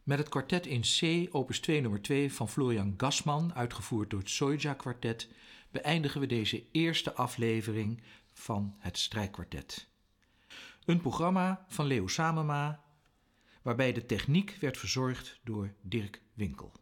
Met het kwartet in C, opus 2 nummer 2 van Florian Gassman, uitgevoerd door het Soja Kwartet, beëindigen we deze eerste aflevering van het strijkkwartet. Een programma van Leo Samema, waarbij de techniek werd verzorgd door Dirk Winkel.